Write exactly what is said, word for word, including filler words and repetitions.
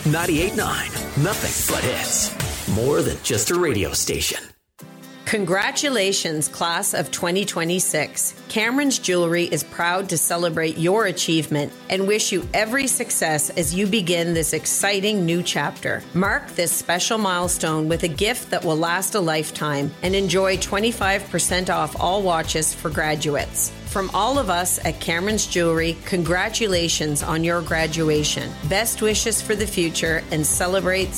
ninety-eight point nine. Nothing but hits. More than just a radio station. Congratulations, class of twenty twenty-six. Cameron's Jewelry is proud to celebrate your achievement and wish you every success as you begin this exciting new chapter. Mark this special milestone with a gift that will last a lifetime and enjoy twenty-five percent off all watches for graduates. From all of us at Cameron's Jewelry, congratulations on your graduation. Best wishes for the future and celebrate